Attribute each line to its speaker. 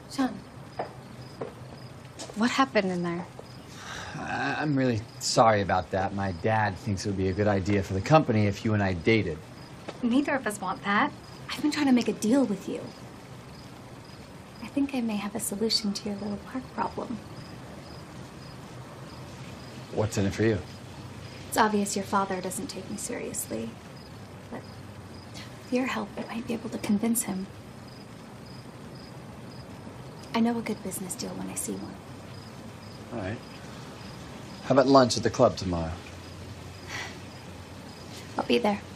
Speaker 1: Sean, what happened in there?
Speaker 2: I'm really sorry about that. My dad thinks it would be a good idea for the company if you and I dated.
Speaker 1: Neither of us want that. I've been trying to make a deal with you. I think I may have a solution to your little park problem.
Speaker 2: What's in it for you?
Speaker 1: It's obvious your father doesn't take me seriously. But with your help, I might be able to convince him. I know a good business deal when I see one.
Speaker 2: All right. How about lunch at the club tomorrow?
Speaker 1: I'll be there.